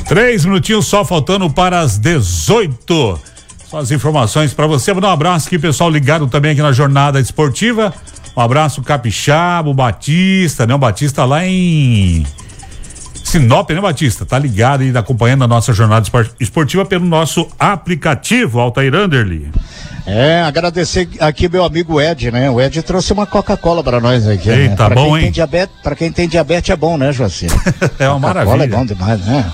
3 minutinhos só faltando para as 18. Só as informações para você. Vou dar um abraço aqui, pessoal ligado também aqui na jornada esportiva. Um abraço Capixaba, o Batista, né? O Batista lá em Sinop, né, Batista? Tá ligado e acompanhando a nossa jornada esportiva pelo nosso aplicativo, Altair Anderli. Agradecer aqui meu amigo Ed, né? O Ed trouxe uma Coca-Cola pra nós aqui. Eita, né? bom, hein? Pra quem tem diabetes é bom, né, Joacim? É uma maravilha. Coca-Cola é bom demais, né?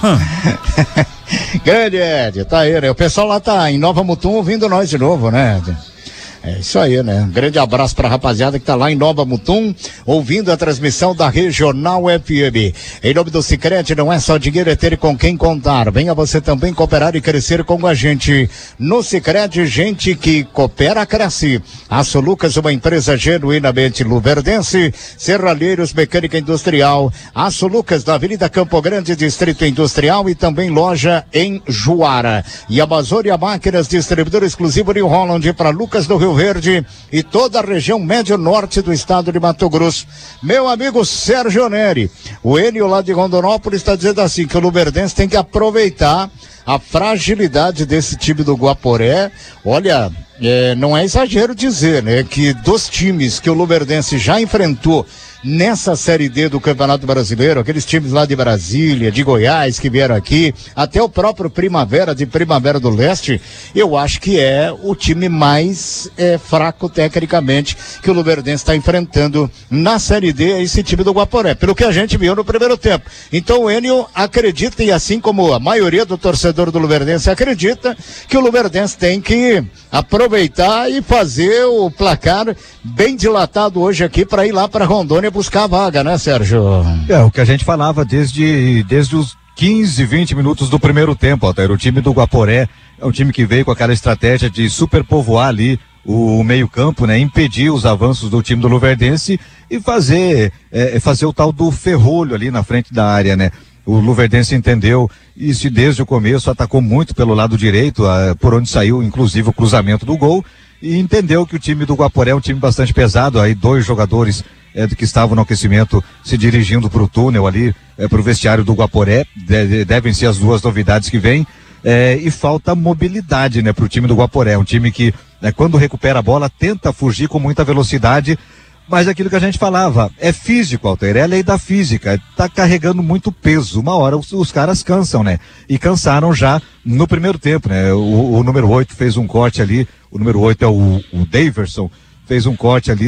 Grande Ed, tá aí, né? O pessoal lá tá em Nova Mutum ouvindo nós de novo, né, Ed? É isso aí, né? Um grande abraço pra rapaziada que tá lá em Nova Mutum, ouvindo a transmissão da Regional FM. Em nome do Sicredi, não é só dinheiro, é ter com quem contar. Venha você também cooperar e crescer com a gente. No Sicredi, gente que coopera, cresce. Aço Lucas, uma empresa genuinamente luverdense. Serralheiros, mecânica industrial. Aço Lucas, na Avenida Campo Grande, Distrito Industrial e também loja em Juara. E Amazônia Máquinas, distribuidor exclusivo New Holland para Lucas do Rio Verde e toda a região médio-norte do estado de Mato Grosso. Meu amigo Sérgio Neri, o Enio lá de Rondonópolis está dizendo assim, que o luverdense tem que aproveitar a fragilidade desse time do Guaporé. Olha, não é exagero dizer, né, que dos times que o luverdense já enfrentou nessa Série D do Campeonato Brasileiro, aqueles times lá de Brasília, de Goiás que vieram aqui, até o próprio Primavera de Primavera do Leste, eu acho que é o time mais fraco tecnicamente que o luverdense está enfrentando na Série D, esse time do Guaporé, pelo que a gente viu no primeiro tempo. Então o Enio acredita, e assim como a maioria do torcedor do luverdense acredita, que o luverdense tem que aproveitar e fazer o placar bem dilatado hoje aqui para ir lá para Rondônia buscar a vaga, né, Sérgio? O que a gente falava desde os 15, 20 minutos do primeiro tempo, Altair. O time do Guaporé é um time que veio com aquela estratégia de superpovoar ali o meio-campo, né? Impedir os avanços do time do luverdense e fazer o tal do ferrolho ali na frente da área, né? O luverdense entendeu isso desde o começo, atacou muito pelo lado direito, por onde saiu inclusive o cruzamento do gol, e entendeu que o time do Guaporé é um time bastante pesado. Aí 2 jogadores que estavam no aquecimento se dirigindo para o túnel ali, para o vestiário do Guaporé, devem ser as 2 novidades que vêm, e falta mobilidade, né, para o time do Guaporé, um time que quando recupera a bola tenta fugir com muita velocidade, mas aquilo que a gente falava, é físico, Altair, é a lei da física, tá carregando muito peso, uma hora os caras cansam, né, e cansaram já no primeiro tempo, né, o número 8 fez um corte ali, o número 8 é o Daverson, fez um corte ali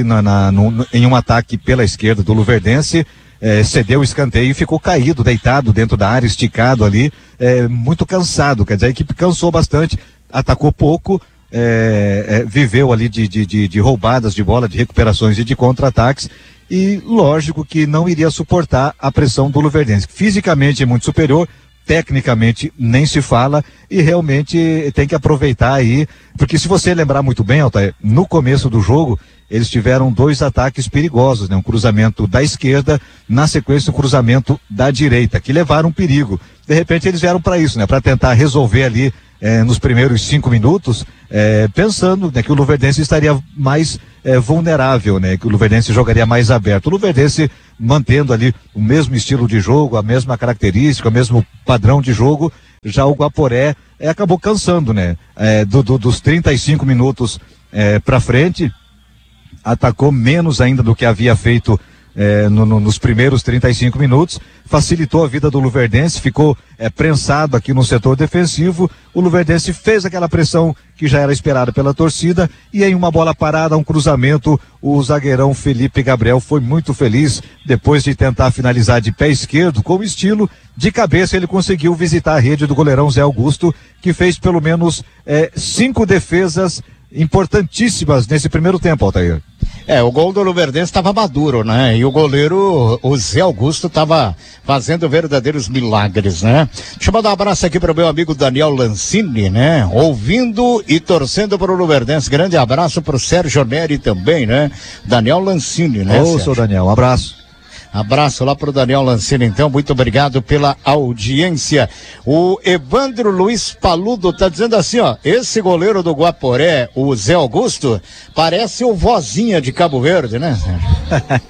em um ataque pela esquerda do luverdense, cedeu o escanteio e ficou caído, deitado dentro da área, esticado ali, muito cansado, quer dizer, a equipe cansou bastante, atacou pouco, viveu ali de roubadas de bola, de recuperações e de contra-ataques, e lógico que não iria suportar a pressão do luverdense. Fisicamente é muito superior, tecnicamente nem se fala, e realmente tem que aproveitar aí, porque se você lembrar muito bem, Altair, no começo do jogo eles tiveram 2 ataques perigosos, né? Um cruzamento da esquerda, na sequência um cruzamento da direita, que levaram perigo. De repente eles vieram para isso, né? Para tentar resolver ali nos primeiros 5 minutos, pensando, né, que o luverdense estaria mais vulnerável, né? Que o luverdense jogaria mais aberto. O luverdense mantendo ali o mesmo estilo de jogo, a mesma característica, o mesmo padrão de jogo. Já o Guaporé acabou cansando, né? Dos 35 minutos para frente, atacou menos ainda do que havia feito nos primeiros 35 minutos, facilitou a vida do luverdense, ficou prensado aqui no setor defensivo. O luverdense fez aquela pressão que já era esperada pela torcida, e em uma bola parada, um cruzamento, o zagueirão Felipe Gabriel foi muito feliz, depois de tentar finalizar de pé esquerdo, com estilo, de cabeça ele conseguiu visitar a rede do goleirão Zé Augusto, que fez pelo menos 5 defesas importantíssimas nesse primeiro tempo, Altair. O gol do luverdense estava maduro, né? E o goleiro, o Zé Augusto, estava fazendo verdadeiros milagres, né? Deixa eu mandar um abraço aqui para o meu amigo Daniel Lancini, né? Ouvindo e torcendo para o luverdense. Grande abraço para o Sérgio Neri também, né? Daniel Lancini, né? Ô, seu Daniel, um abraço. Abraço lá pro Daniel Lancini, então, muito obrigado pela audiência. O Evandro Luiz Paludo tá dizendo assim, ó, esse goleiro do Guaporé, o Zé Augusto, parece o Vozinha de Cabo Verde, né?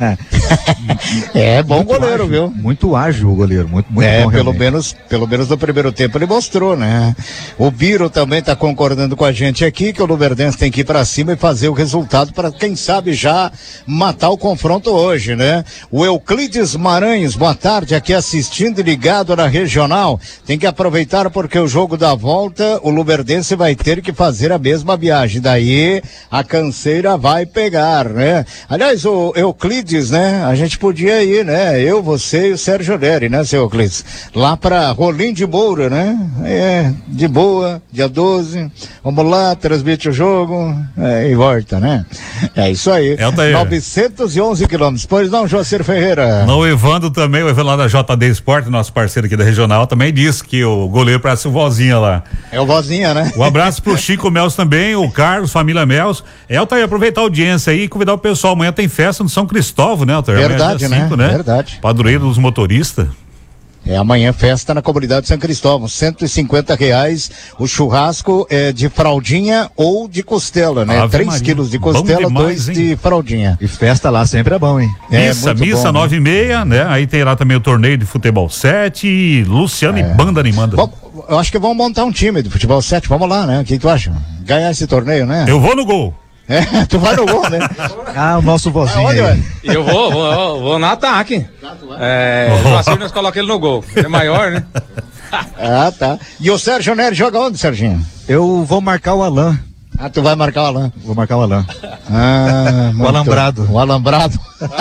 É bom muito goleiro, ágil, viu? Muito ágil o goleiro, muito bom. Pelo menos no primeiro tempo ele mostrou, né? O Biro também tá concordando com a gente aqui que o Luverdense tem que ir pra cima e fazer o resultado para quem sabe já matar o confronto hoje, né? O Euclides Maranhos, boa tarde, aqui assistindo e ligado na Regional. Tem que aproveitar porque o jogo da volta, o Luverdense vai ter que fazer a mesma viagem. Daí a canseira vai pegar, né? Aliás, o Euclides, né? A gente podia ir, né? Eu, você e o Sérgio Neri, né, seu Euclides? Lá pra Rolim de Moura, né? De boa, dia 12. Vamos lá, transmite o jogo e volta, né? É isso aí. 911 quilômetros. Pois não, Joacir Ferreira? Não, o Evandro também, o Evandro lá da JD Esporte, nosso parceiro aqui da Regional, também disse que o goleiro parece o Vozinha lá. É o Vozinha, né? Um abraço pro Chico Mels também, o Carlos, família Mels. Altair, aproveitar a audiência aí e convidar o pessoal. Amanhã tem festa no São Cristóvão, né, Altair? Verdade, né? Verdade. Padroeiro dos motoristas. Amanhã festa na comunidade de São Cristóvão, R$150, o churrasco é de fraldinha ou de costela, né? 3 quilos de costela, 2 de fraldinha. E festa lá sempre é bom, hein? Missa 9h30, né? Aí tem lá também o torneio de futebol 7 e Luciano e banda animando. Bom, eu acho que vamos montar um time de futebol 7, vamos lá, né? O que tu acha? Ganhar esse torneio, né? Eu vou no gol. Tu vai no gol, né? O nosso Vozinho. Eu vou no ataque. O Joacir nós colocamos ele no gol. É maior, né? Tá. E o Sérgio Neri joga onde, Serginho? Eu vou marcar o Alain. Tu vai marcar o Alain? Vou marcar o Alain. O alambrado. O alambrado.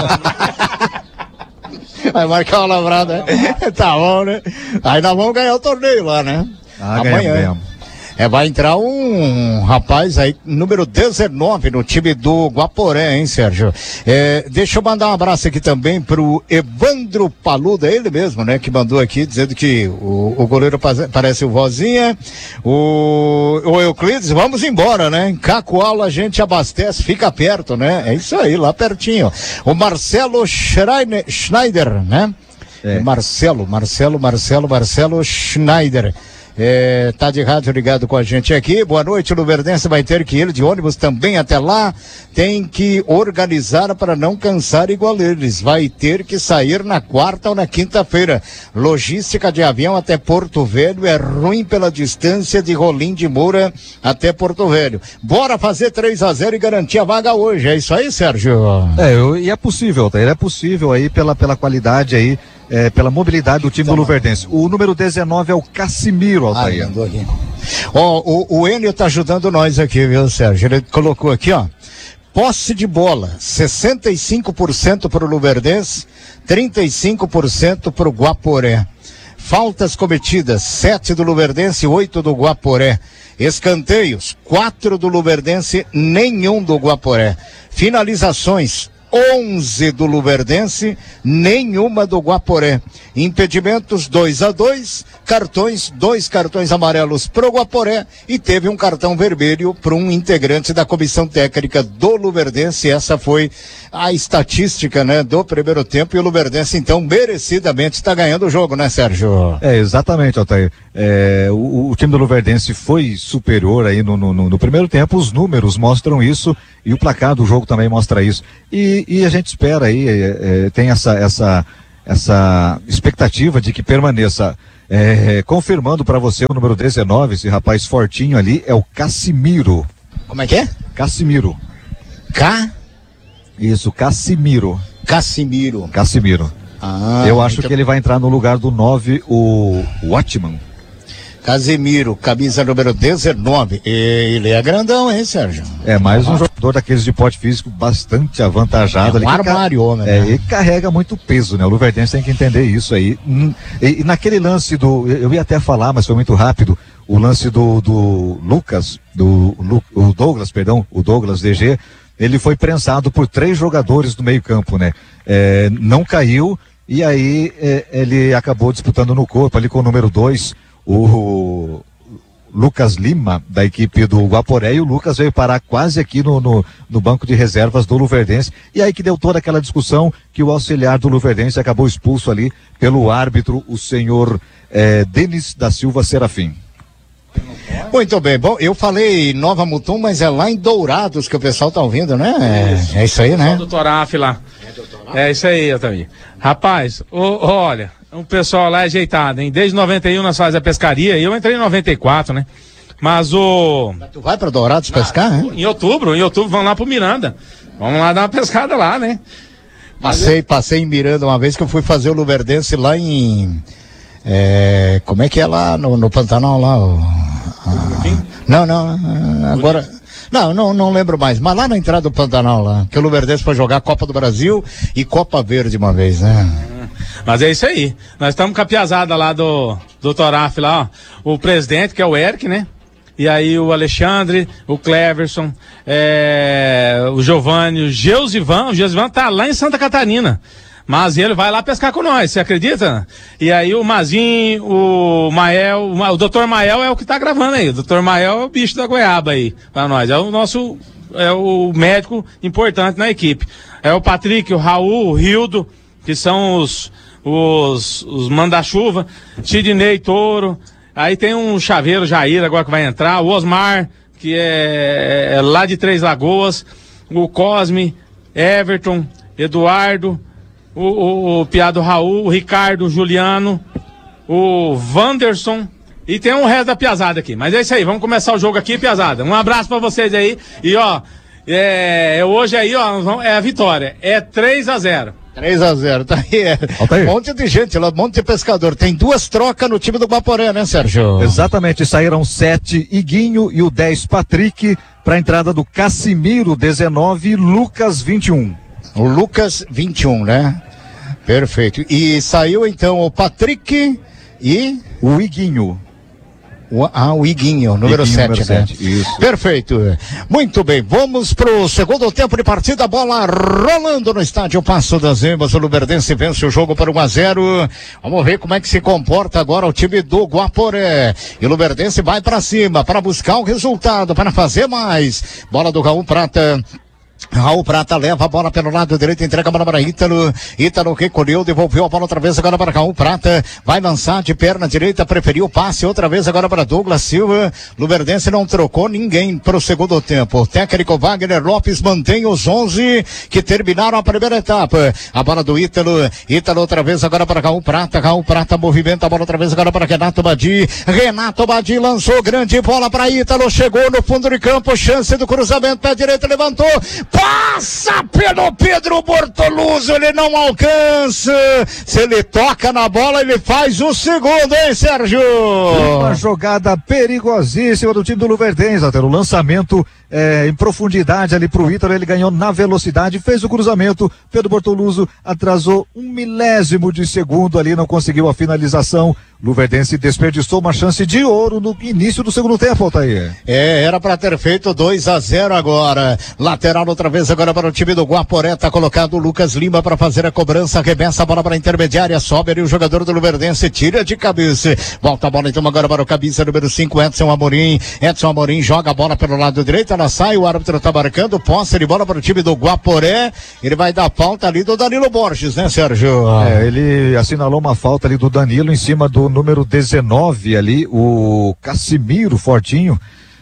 Vai marcar o alambrado, né? Tá bom, né? Aí nós vamos ganhar o torneio lá, né? Amanhã. Ganhamos. Vai entrar um rapaz aí, número 19 no time do Guaporé, hein, Sérgio? Deixa eu mandar um abraço aqui também pro Evandro Paluda, ele mesmo, né, que mandou aqui dizendo que o goleiro parece o Vozinha, o Euclides, vamos embora, né? Em Cacoal a gente abastece, fica perto, né? É isso aí, lá pertinho. O Marcelo Schneider, né? Marcelo Schneider. Tá de rádio ligado com a gente aqui. Boa noite, o Luverdense vai ter que ir de ônibus também até lá. Tem que organizar para não cansar igual eles. Vai ter que sair na quarta ou na quinta-feira. Logística de avião até Porto Velho é ruim pela distância de Rolim de Moura até Porto Velho. Bora fazer 3-0 e garantir a vaga hoje. É isso aí, Sérgio? E é possível, tá? Ele é possível aí pela qualidade aí. Pela mobilidade do time do Luverdense. O número 19 é o Cassimiro, Altair. O Enio tá ajudando nós aqui, viu, Sérgio? Ele colocou aqui, ó. Posse de bola, 65% pro Luverdense, 35% pro Guaporé. Faltas cometidas, 7 do Luverdense, 8 do Guaporé. Escanteios, 4 do Luverdense, nenhum do Guaporé. Finalizações, 11 do Luverdense, nenhuma do Guaporé. Impedimentos 2-2, cartões, 2 cartões amarelos pro Guaporé e teve um cartão vermelho para um integrante da comissão técnica do Luverdense. Essa foi a estatística, né, do primeiro tempo, e o Luverdense então merecidamente está ganhando o jogo, né, Sérgio? Exatamente, Altair. O time do Luverdense foi superior aí no primeiro tempo, os números mostram isso e o placar do jogo também mostra isso. E a gente espera aí, tem essa expectativa de que permaneça. Confirmando para você o número 19, esse rapaz fortinho ali, é o Cassimiro. Como é que é? Cassimiro. Isso, Cassimiro. Cassimiro. Eu acho que ele vai entrar no lugar do 9, o Watchman. Casimiro, camisa número 19. Ele é grandão, hein, Sérgio? Mais um jogador daqueles de porte físico bastante avantajado. Um armário, homem. Né? Ele carrega muito peso, né? O Luverdense tem que entender isso aí. E naquele lance eu ia até falar, mas foi muito rápido, o lance do Lucas, o Douglas DG, ele foi prensado por 3 jogadores do meio campo, né? Não caiu, e aí ele acabou disputando no corpo ali com o número 2, o Lucas Lima, da equipe do Guaporé, e o Lucas veio parar quase aqui no banco de reservas do Luverdense, e aí que deu toda aquela discussão que o auxiliar do Luverdense acabou expulso ali pelo árbitro, o senhor Denis da Silva Serafim. Muito bem, bom, eu falei Nova Mutum, mas é lá em Dourados que o pessoal tá ouvindo, né? É isso aí, né? Do Toraf lá. É isso aí, Otávio. Rapaz, olha, o pessoal lá é ajeitado, hein? Desde 91 nós fazemos a pescaria e eu entrei em 94, né? Mas Tu vai pra Dourados pescar, né? Em outubro vamos lá pro Miranda. Vamos lá dar uma pescada lá, né? Passei em Miranda uma vez que eu fui fazer o Luverdense lá em... como é que é lá no Pantanal lá? Agora... Não lembro mais, mas lá na entrada do Pantanal lá, que o Luverdense foi jogar Copa do Brasil e Copa Verde uma vez, né? Mas é isso aí, nós estamos com a piazada lá do Toraf lá, ó. O presidente, que é o Eric, né? E aí o Alexandre, o Cleverson, o Giovanni, o Geusivan tá lá em Santa Catarina. Mas ele vai lá pescar com nós, você acredita? E aí o Mazinho, o Mael, o Dr. Mael é o que tá gravando aí. O Dr. Mael é o bicho da goiaba aí, pra nós. É o médico importante na equipe. É o Patrick, o Raul, o Rildo, que são os manda-chuva. Sidney Toro. Aí tem um Chaveiro Jair agora que vai entrar. O Osmar, que é lá de Três Lagoas. O Cosme, Everton, Eduardo. O Piado Raul, o Ricardo, o Juliano, o Wanderson e tem um resto da piazada aqui. Mas é isso aí, vamos começar o jogo aqui, piazada. Um abraço pra vocês aí. E ó, hoje aí, ó, é a vitória. É 3-0. 3-0, tá aí. Um monte de gente lá, um monte de pescador. Tem 2 trocas no time do Guaporé, né, Sérgio? Exatamente, saíram 7 Iguinho e o 10 Patrick pra entrada do Cassimiro 19 e Lucas 21. O Lucas 21, né? Perfeito. E saiu então o Patrick e o Iguinho. O Iguinho, número 7, né? Isso. Perfeito. Muito bem, vamos pro segundo tempo de partida, bola rolando no estádio Passo das Emas, o Luverdense vence o jogo por 1-0. Vamos ver como é que se comporta agora o time do Guaporé. E o Luverdense vai pra cima, para buscar o resultado, para fazer mais. Bola do Raul Prata. Raul Prata leva a bola pelo lado direito, entrega a bola para Ítalo recolheu, devolveu a bola outra vez agora para Raul Prata, vai lançar de perna direita, preferiu o passe outra vez agora para Douglas Silva. Luverdense não trocou ninguém para o segundo tempo. O técnico Wagner Lopes mantém os 11 que terminaram a primeira etapa. A bola do Ítalo outra vez agora para Raul Prata movimenta a bola outra vez agora para Renato Badi lançou grande bola para Ítalo, chegou no fundo de campo, chance do cruzamento, pé direito, levantou, passa pelo Pedro Bortoluso, ele não alcança. Se ele toca na bola, ele faz o segundo, hein, Sérgio? Uma jogada perigosíssima do time do Luverdense, até o lançamento em profundidade ali pro Ítalo, ele ganhou na velocidade, fez o cruzamento, Pedro Bortoluso atrasou 1 milésimo de segundo ali, não conseguiu a finalização. Luverdense desperdiçou uma chance de ouro no início do segundo tempo, Altair. Era pra ter feito 2-0 agora. Lateral outra vez agora para o time do Guaporé, tá colocado o Lucas Lima para fazer a cobrança, arremessa a bola para a intermediária, sobe ali o jogador do Luverdense, tira de cabeça, volta a bola então agora para o camisa número 5, Edson Amorim joga a bola pelo lado direito, ela sai, o árbitro tá marcando, posse de bola para o time do Guaporé, ele vai dar falta ali do Danilo Borges, né, Sérgio? Ele assinalou uma falta ali do Danilo em cima do número 19 ali, o Cassimiro Fortinho.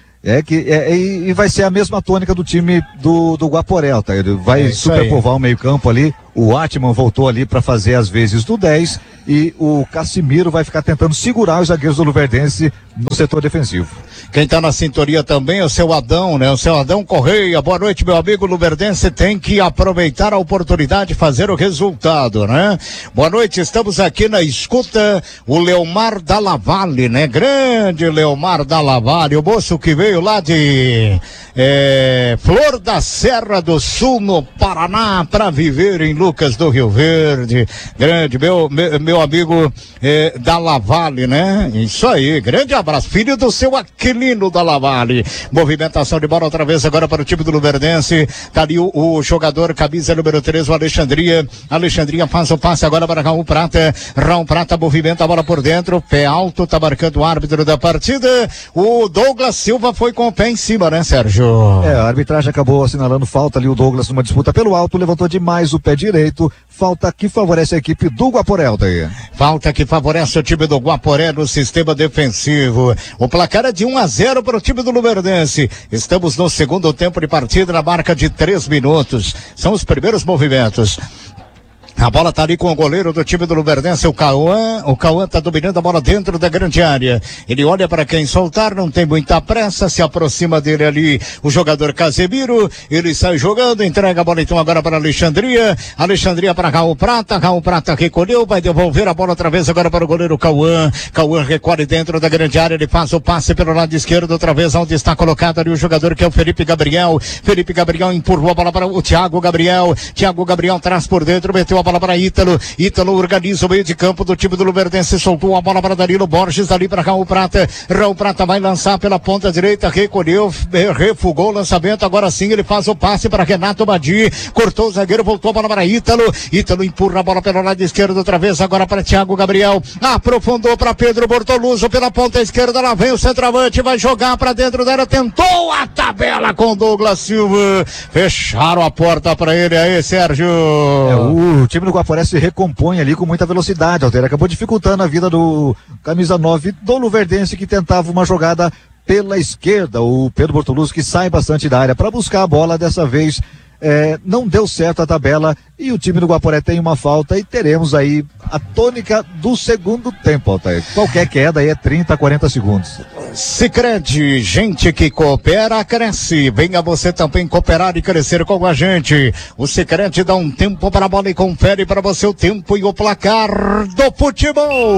E vai ser a mesma tônica do time do Guaporé, tá? Ele vai superpovoar o meio campo ali, o Atman voltou ali para fazer as vezes do 10 e o Cassimiro vai ficar tentando segurar os zagueiros do Luverdense no setor defensivo. Quem tá na sintonia também é o seu Adão, né? O seu Adão Correia, boa noite, meu amigo. Luverdense tem que aproveitar a oportunidade de fazer o resultado, né? Boa noite, estamos aqui na escuta, o Leomar Dallavalle, né? Grande Leomar Dallavalle, o moço que veio lá de Flor da Serra do Sul, no Paraná, para viver em Lucas do Rio Verde. Grande, meu amigo Dallavalle, né? Isso aí, grande abraço, filho do seu Aquilino Dallavalle. Movimentação de bola outra vez agora para o time do Luverdense. Tá ali o jogador, camisa número 3, o Alexandria faz o passe agora para Raul Prata movimenta a bola por dentro, pé alto, tá marcando o árbitro da partida. O Douglas Silva foi com o pé em cima, né, Sérgio? A arbitragem acabou assinalando falta ali, o Douglas numa disputa pelo alto, levantou demais o pé direito, falta que favorece a equipe do Guaporé, Altair. Falta que favorece o time do Guaporé no sistema defensivo. O placar é de 1-0 para o time do Luverdense. Estamos no segundo tempo de partida, na marca de 3 minutos. São os primeiros movimentos. A bola tá ali com o goleiro do time do Luverdense, o Cauã. O Cauã tá dominando a bola dentro da grande área. Ele olha para quem soltar, não tem muita pressa, se aproxima dele ali o jogador Casemiro. Ele sai jogando, entrega a bola então agora para Alexandria. Alexandria para Raul Prata. Raul Prata recolheu, vai devolver a bola outra vez agora para o goleiro Cauã. Cauã recolhe dentro da grande área, ele faz o passe pelo lado esquerdo, outra vez onde está colocado ali o jogador que é o Felipe Gabriel. Felipe Gabriel empurrou a bola para o Thiago Gabriel. Thiago Gabriel traz por dentro, meteu a bola para Ítalo. Ítalo organiza o meio de campo do time do Luverdense, soltou a bola para Danilo Borges, ali para Raul Prata. Raul Prata vai lançar pela ponta direita, recolheu, refugou o lançamento, agora sim ele faz o passe para Renato Badi, cortou o zagueiro, voltou a bola para Ítalo. Ítalo empurra a bola pelo lado esquerdo outra vez, agora para Thiago Gabriel, aprofundou para Pedro Bortoluso pela ponta esquerda, lá vem o centroavante, vai jogar para dentro dela, tentou a tabela com Douglas Silva, fecharam a porta para ele aí, Sérgio. O time do Guaporé se recompõe ali com muita velocidade, Alter, acabou dificultando a vida do camisa 9 do Luverdense, que tentava uma jogada pela esquerda, o Pedro Bortoluso, que sai bastante da área para buscar a bola, dessa vez não deu certo a tabela e o time do Guaporé tem uma falta e teremos aí a tônica do segundo tempo, Altair. Qualquer queda aí é 30, 40 segundos. Sicredi, gente que coopera, cresce. Venha você também cooperar e crescer com a gente. O Sicredi dá um tempo para a bola e confere para você o tempo e o placar do futebol.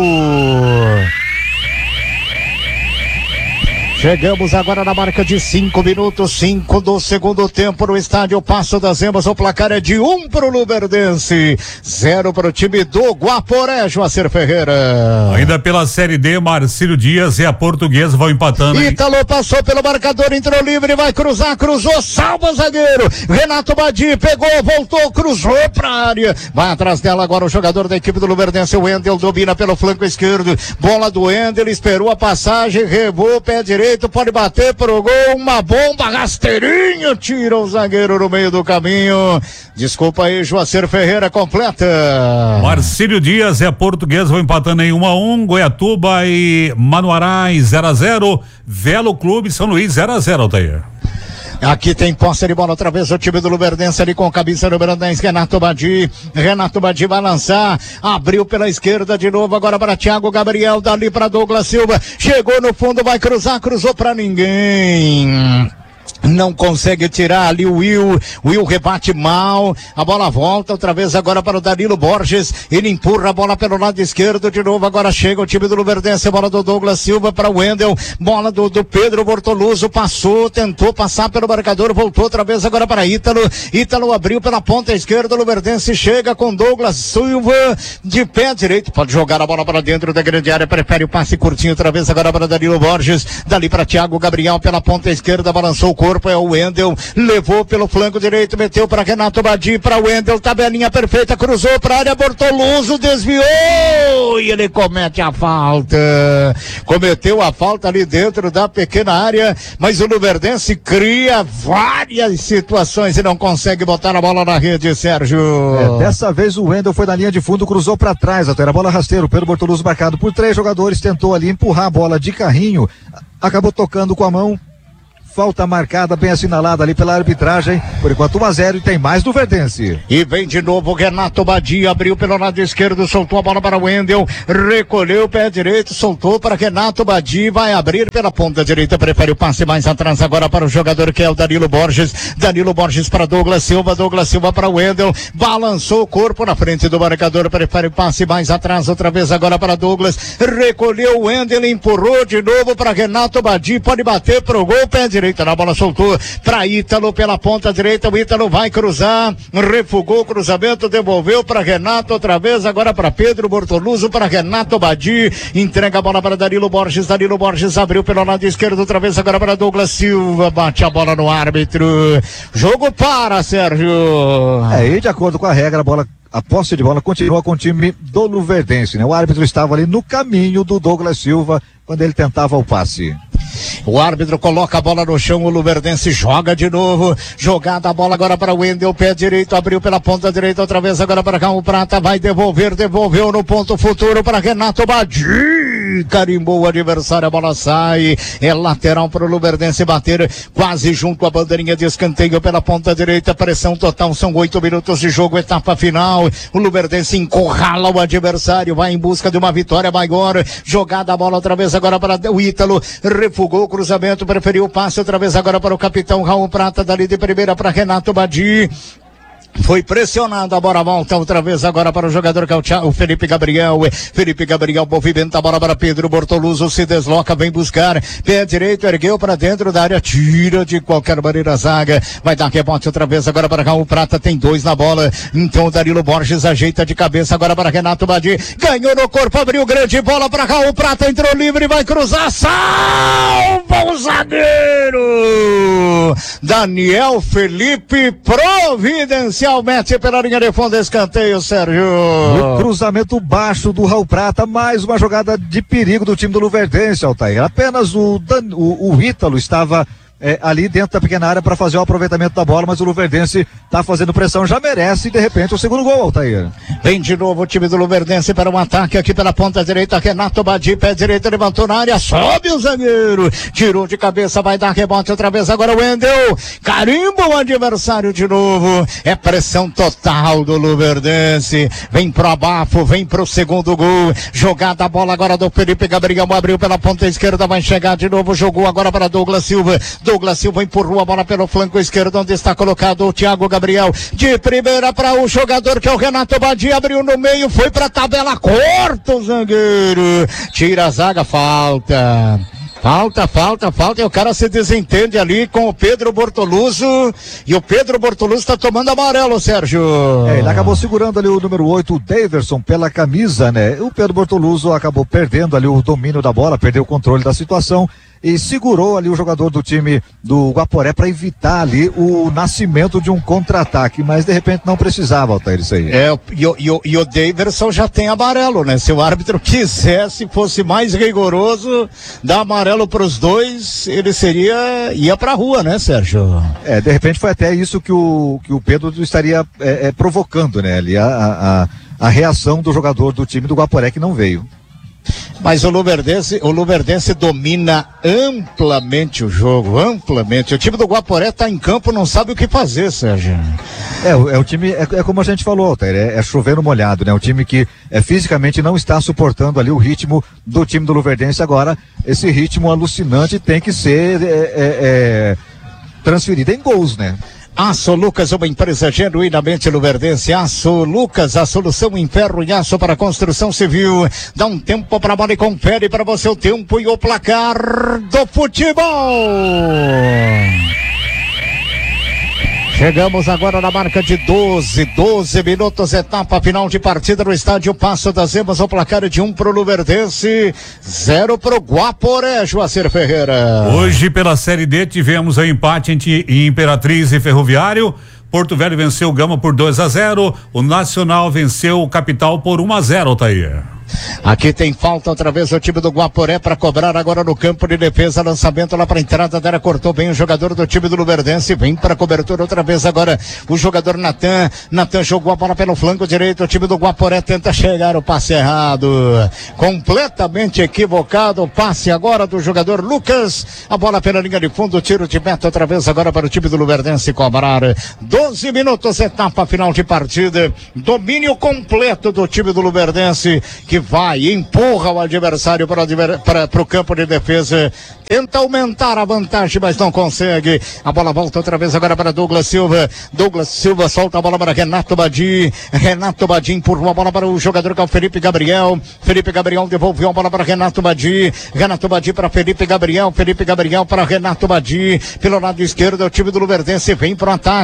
Chegamos agora na marca de 5 minutos, 5 do segundo tempo no estádio Passo das Emas. O placar é de 1 pro Luverdense, 0 pro time do Guaporé, Joacir Ferreira. Ainda pela Série D, Marcílio Dias e a Portuguesa vão empatando. Ítalo passou pelo marcador, entrou livre, vai cruzar, cruzou, salva o zagueiro. Renato Badi pegou, voltou, cruzou pra área. Vai atrás dela agora o jogador da equipe do Luverdense, o Wendel, domina pelo flanco esquerdo. Bola do Wendel, esperou a passagem, revou, pé direito. Pode bater pro gol, uma bomba, rasteirinho, tira o zagueiro no meio do caminho. Desculpa aí, Joacir Ferreira, completa. Marcílio Dias e a Portuguesa vão empatando em 1-1, Goiatuba e Manuarais 0-0, Velo Clube São Luís 0-0, Altair. Aqui tem posse de bola outra vez o time do Luverdense ali com a camisa número 10, Renato Badi. Renato Badi vai lançar, abriu pela esquerda de novo, agora para Thiago Gabriel, dali para Douglas Silva, chegou no fundo, vai cruzar, cruzou para ninguém. Não consegue tirar ali o Will rebate mal, a bola volta outra vez agora para o Danilo Borges, ele empurra a bola pelo lado esquerdo de novo, agora chega o time do Luverdense, bola do Douglas Silva para o Wendel, bola do Pedro Bortoluso, passou, tentou passar pelo marcador, voltou outra vez agora para Ítalo abriu pela ponta esquerda, o Luverdense chega com Douglas Silva de pé direito, pode jogar a bola para dentro da grande área, prefere o passe curtinho outra vez agora para Danilo Borges, dali para Thiago Gabriel pela ponta esquerda, balançou o corpo, é o Wendel, levou pelo flanco direito, meteu para Renato Badi, para o Wendel, tabelinha perfeita, cruzou para a área, Bortoluso desviou e ele comete a falta, cometeu a falta ali dentro da pequena área, mas o Luverdense cria várias situações e não consegue botar a bola na rede, Sérgio. Dessa vez o Wendel foi na linha de fundo, cruzou para trás, até a bola rasteira, Pedro Bortoluso marcado por 3 jogadores, tentou ali empurrar a bola de carrinho, acabou tocando com a mão. Falta marcada, bem assinalada ali pela arbitragem. Por enquanto 1-0 e tem mais do Verdense. E vem de novo o Renato Badi, abriu pelo lado esquerdo, soltou a bola para o Wendel, recolheu o pé direito, soltou para Renato Badi, vai abrir pela ponta direita, prefere o passe mais atrás agora para o jogador que é o Danilo Borges. Danilo Borges para Douglas Silva para o Wendel, balançou o corpo na frente do marcador, prefere o passe mais atrás, outra vez agora para Douglas, recolheu o Wendel, empurrou de novo para Renato Badi, pode bater pro gol, pé direito. A bola soltou para Ítalo pela ponta direita, o Ítalo vai cruzar, refugou o cruzamento, devolveu para Renato outra vez, agora para Pedro Bortoluso, para Renato Badi, entrega a bola para Danilo Borges abriu pelo lado esquerdo outra vez, agora para Douglas Silva, bate a bola no árbitro, jogo para, Sérgio. E de acordo com a regra, a posse de bola continua com o time do Luverdense, né? O árbitro estava ali no caminho do Douglas Silva quando ele tentava o passe. O árbitro coloca a bola no chão, o Luverdense joga de novo. Jogada a bola agora para o Wendel, pé direito, abriu pela ponta direita, outra vez agora para cá o Prata, vai devolveu no ponto futuro para Renato Badi. Carimbou o adversário, a bola sai. É lateral para o Luverdense bater quase junto à bandeirinha de escanteio pela ponta direita. Pressão total, são 8 minutos de jogo, etapa final. O Luverdense encurrala o adversário, vai em busca de uma vitória maior. Jogada a bola outra vez agora para o Ítalo, refugou o cruzamento, preferiu o passe outra vez agora para o capitão Raul Prata, dali de primeira para Renato Badi. Foi pressionado, a bola volta outra vez agora para o jogador que é o Felipe Gabriel. Felipe Gabriel movimenta a bola para Pedro Bortoluso, se desloca, vem buscar, pé direito, ergueu para dentro da área, tira de qualquer maneira a zaga, vai dar rebote outra vez agora para Raul Prata, tem 2 na bola, então o Danilo Borges ajeita de cabeça agora para Renato Badi, ganhou no corpo, abriu grande bola para Raul Prata, entrou livre, vai cruzar, salva o zagueiro Daniel Felipe, providencial, mete pela linha de fundo, escanteio, Sérgio. O cruzamento baixo do Raul Prata, mais uma jogada de perigo do time do Luverdense, Altair. Apenas o Ítalo estava ali dentro da pequena área para fazer o aproveitamento da bola, mas o Luverdense tá fazendo pressão, já merece de repente o segundo gol, Altair. Vem de novo o time do Luverdense para um ataque aqui pela ponta direita, Renato Badi, pé direito, levantou na área, sobe o zagueiro, tirou de cabeça, vai dar rebote outra vez agora o Wendel, carimba o adversário de novo, é pressão total do Luverdense, vem pro abafo, vem pro segundo gol, jogada a bola agora do Felipe Gabriel, abriu pela ponta esquerda, vai chegar de novo, jogou agora para Douglas Silva empurrou a bola pelo flanco esquerdo, onde está colocado o Thiago Gabriel, de primeira para o jogador que é o Renato Badi, abriu no meio, foi pra tabela, corta o zagueiro, tira a zaga, falta, e o cara se desentende ali com o Pedro Bortoluso, e o Pedro Bortoluso está tomando amarelo, Sérgio. Ele acabou segurando ali o número 8, o Daverson, pela camisa, né? O Pedro Bortoluso acabou perdendo ali o domínio da bola, perdeu o controle da situação e segurou ali o jogador do time do Guaporé para evitar ali o nascimento de um contra-ataque, mas de repente não precisava, Altair, isso aí. E o Daverson já tem amarelo, né? Se o árbitro quisesse, fosse mais rigoroso, dar amarelo para os dois, ele ia pra rua, né, Sérgio? De repente foi até isso que o Pedro estaria provocando, né, ali a reação do jogador do time do Guaporé que não veio. Mas o Luverdense domina amplamente o jogo, amplamente. O time do Guaporé tá em campo, não sabe o que fazer, Sérgio. O time, como a gente falou, Altair, é chover no molhado, né? O time que fisicamente não está suportando ali o ritmo do time do Luverdense. Agora, esse ritmo alucinante tem que ser transferido em gols, né? Aço Lucas, uma empresa genuinamente luverdense. Aço Lucas, a solução em ferro e aço para construção civil. Dá um tempo para a bola e confere para você o tempo e o placar do futebol. Chegamos agora na marca de 12 minutos, etapa final de partida no estádio Passo das Emas. O placar é de 1 pro Luverdense, 0 pro Guaporé, Joacir Ferreira. Hoje pela Série D tivemos o empate entre Imperatriz e Ferroviário. Porto Velho venceu o Gama por 2-0. O Nacional venceu o Capital por 1-0, Altair. Aqui tem falta outra vez o time do Guaporé para cobrar agora no campo de defesa, lançamento lá para a entrada da área, cortou bem o jogador do time do Luverdense, vem para cobertura outra vez agora o jogador Natan jogou a bola pelo flanco direito, o time do Guaporé tenta chegar, o passe errado, completamente equivocado, o passe agora do jogador Lucas, a bola pela linha de fundo, tiro de meta outra vez agora para o time do Luverdense cobrar. 12 minutos, etapa final de partida, domínio completo do time do Luverdense, que vai, empurra o adversário para o campo de defesa, tenta aumentar a vantagem, mas não consegue. A bola volta outra vez agora para Douglas Silva solta a bola para Renato Badi empurrou a bola para o jogador que é o Felipe Gabriel devolveu a bola para Renato Badi para Felipe Gabriel para Renato Badi, pelo lado esquerdo o time do Luverdense vem para o ataque, bola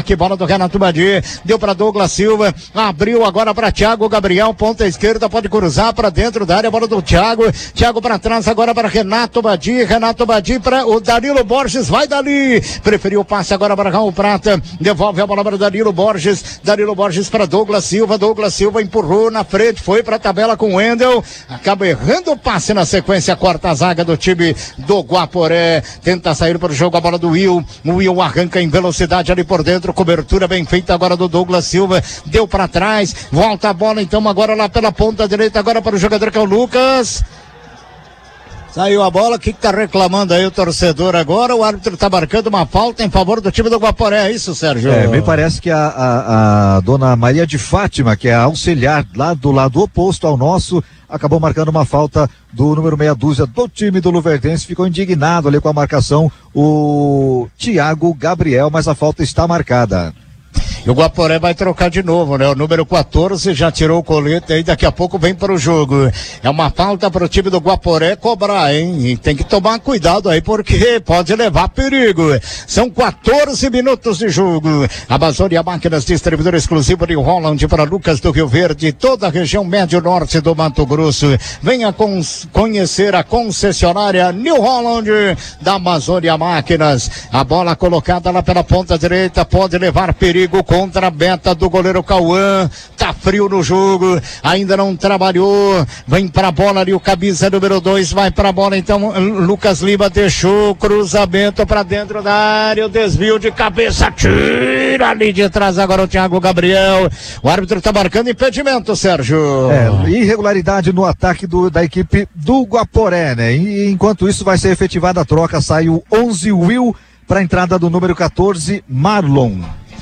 do Renato Badi, deu para Douglas Silva, abriu agora para Thiago Gabriel, ponta esquerda, pode cruzar para dentro da área, bola do Thiago para trás agora para Renato Badi para o Danilo Borges, vai dali, preferiu o passe agora para Raul Prata, devolve a bola para Danilo Borges para Douglas Silva empurrou na frente, foi para a tabela com o Wendel, acaba errando o passe na sequência, corta a zaga do time do Guaporé, tenta sair para o jogo a bola do Will, o Will arranca em velocidade ali por dentro, cobertura bem feita agora do Douglas Silva, deu para trás, volta a bola então agora lá pela ponta direita, agora para o jogador que é o Lucas. Saiu a bola, o que tá reclamando aí o torcedor agora? O árbitro tá marcando uma falta em favor do time do Guaporé, é isso, Sérgio? Me parece que a dona Maria de Fátima, que é a auxiliar lá do lado oposto ao nosso, acabou marcando uma falta do número meia dúzia do time do Luverdense, ficou indignado ali com a marcação, o Thiago Gabriel, mas a falta está marcada. E o Guaporé vai trocar de novo, né? O número 14 já tirou o colete aí, daqui a pouco vem para o jogo. É uma falta para o time do Guaporé cobrar, hein? E tem que tomar cuidado aí, porque pode levar perigo. São 14 minutos de jogo. Amazônia Máquinas, distribuidor exclusivo de Holland para Lucas do Rio Verde, toda a região médio-norte do Mato Grosso. Venha conhecer a concessionária New Holland da Amazônia Máquinas. A bola colocada lá pela ponta direita, pode levar perigo contra a meta do goleiro Cauã, tá frio no jogo, ainda não trabalhou, vem pra bola ali o camisa número 2, vai pra bola então, Lucas Lima deixou, cruzamento pra dentro da área, o desvio de cabeça, tira ali de trás agora o Thiago Gabriel, o árbitro tá marcando impedimento, Sérgio. Irregularidade no ataque da equipe do Guaporé, né? E enquanto isso vai ser efetivada a troca, sai o 11 Will pra entrada do número 14, Marlon,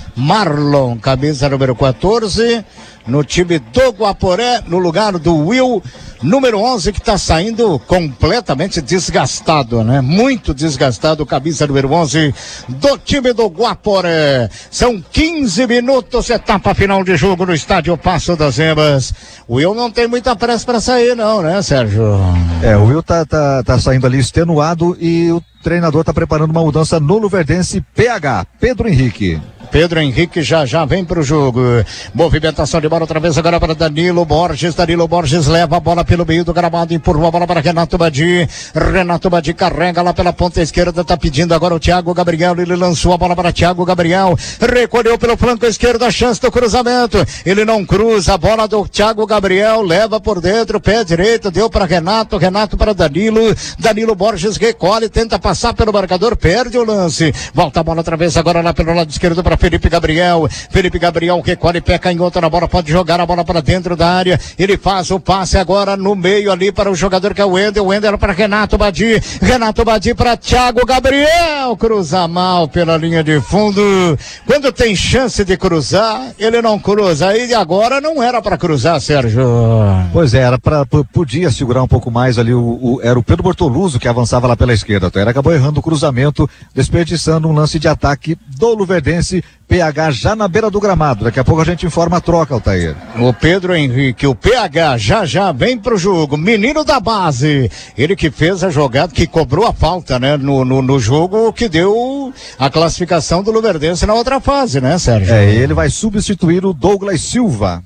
camisa número 14, no time do Guaporé, no lugar do Will, número 11, que está saindo completamente desgastado, né? Muito desgastado, camisa número 11 do time do Guaporé. São 15 minutos, etapa final de jogo no estádio Passo das Emas. O Will não tem muita pressa para sair não, né, Sérgio? O Will tá saindo ali extenuado e o treinador tá preparando uma mudança no Luverdense, PH, Pedro Henrique já vem pro jogo, movimentação de bola outra vez agora para Danilo Borges leva a bola pelo meio do gramado, empurrou a bola para Renato Badi carrega lá pela ponta esquerda, tá pedindo agora o Thiago Gabriel, ele lançou a bola para Thiago Gabriel, recolheu pelo flanco esquerdo, a chance do cruzamento, ele não cruza, a bola do Thiago Gabriel, leva por dentro, pé direito, deu para Renato para Danilo Borges recolhe, tenta passar pelo marcador, perde o lance, volta a bola outra vez agora lá pelo lado esquerdo para Felipe Gabriel recolhe, pé canhoto na bola, pode jogar a bola para dentro da área, ele faz o passe agora no meio ali para o jogador que é o Wendel para Renato Badi para Thiago Gabriel, cruza mal pela linha de fundo, quando tem chance de cruzar, ele não cruza, aí agora não era para cruzar, Sérgio. Pois é, podia segurar um pouco mais ali, era o Pedro Bortoluso que avançava lá pela esquerda, então ele acabou errando o cruzamento, desperdiçando um lance de ataque do Luverdense, PH já na beira do gramado. Daqui a pouco a gente informa a troca, Altair. O Pedro Henrique, o PH já vem pro jogo, menino da base, ele que fez a jogada, que cobrou a falta, né, no jogo que deu a classificação do Luverdense na outra fase, né, Sérgio? Ele vai substituir o Douglas Silva,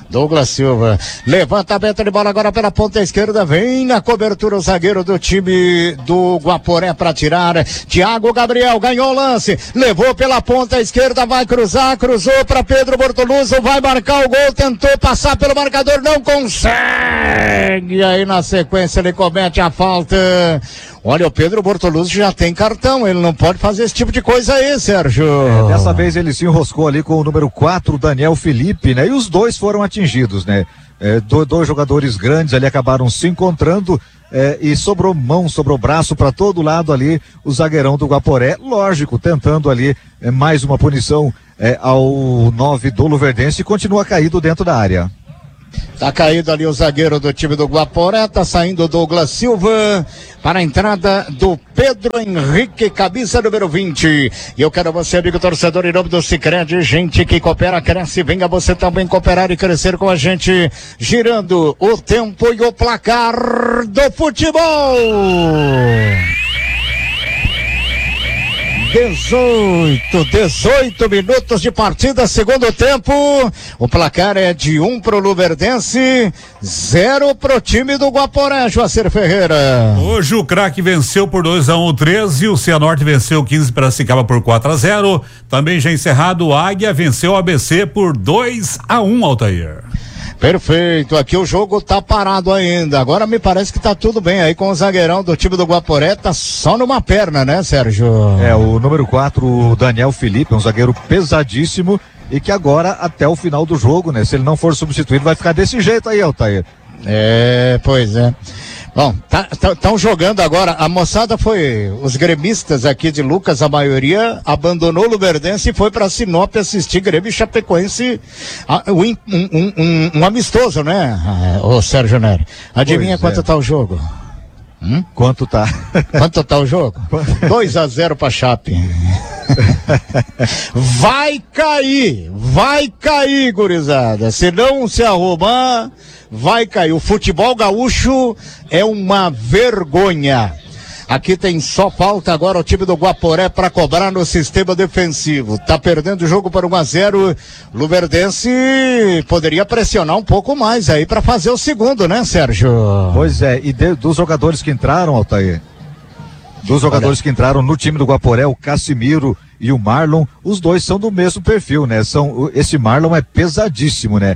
levantamento de bola agora pela ponta esquerda, vem na cobertura o zagueiro do time do Guaporé para tirar, Thiago Gabriel ganhou o lance, levou pela ponta esquerda, vai cruzar, cruzou para Pedro Bortoluso, vai marcar o gol, tentou passar pelo marcador, não consegue, aí na sequência ele comete a falta. Olha, o Pedro Bortoluso já tem cartão, ele não pode fazer esse tipo de coisa aí, Sérgio. Dessa vez ele se enroscou ali com o número 4, Daniel Felipe, né? E os dois foram atingidos, né? Dois jogadores grandes ali acabaram se encontrando, e sobrou mão, sobrou braço para todo lado ali, o zagueirão do Guaporé, lógico, tentando ali mais uma punição ao 9 do Luverdense, e continua caído dentro da área. Tá caído ali o zagueiro do time do Guaporé, tá saindo o Douglas Silva para a entrada do Pedro Henrique, camisa número 20. E eu quero você, amigo torcedor, em nome do Sicredi, gente que coopera, cresce, venha você também cooperar e crescer com a gente, girando o tempo e o placar do futebol. 18 minutos de partida, segundo tempo. O placar é de 1 pro Luverdense, 0 pro time do Guaporé, Joacir Ferreira. Hoje o Craque venceu por 2-1 o 13, o Cianorte venceu o 15 Piracicaba por 4-0. Também já encerrado, o Águia venceu o ABC por 2-1, Altair. Perfeito, aqui o jogo tá parado ainda, agora me parece que tá tudo bem aí com o zagueirão do time do Guaporé, tá só numa perna, né, Sérgio? O número 4, o Daniel Felipe, um zagueiro pesadíssimo e que agora, até o final do jogo, né, se ele não for substituído, vai ficar desse jeito aí, Altair. Pois é. Bom, estão jogando agora, a moçada foi, os gremistas aqui de Lucas, a maioria abandonou o Luverdense e foi para Sinop assistir Grêmio e Chapecoense, um amistoso, né, ô Sérgio Nery? Adivinha quanto tá o jogo? Quanto tá? Quanto tá o jogo? 2-0 pra Chape. Vai cair, gurizada. Se não se arrumar, vai cair. O futebol gaúcho é uma vergonha. Aqui tem só falta agora o time do Guaporé para cobrar no sistema defensivo. Tá perdendo o jogo por 1-0. Luverdense poderia pressionar um pouco mais aí para fazer o segundo, né, Sérgio? Pois é, e dos jogadores que entraram, Altair, que entraram no time do Guaporé, o Cassimiro e o Marlon, os dois são do mesmo perfil, né? Esse Marlon é pesadíssimo, né?